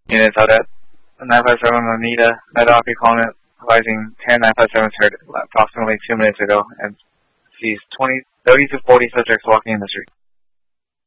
Units out at 957 Oneida, Medoc calling advising 10957 heard approximately 2 minutes ago and sees 30 to 40 subjects walking in the street.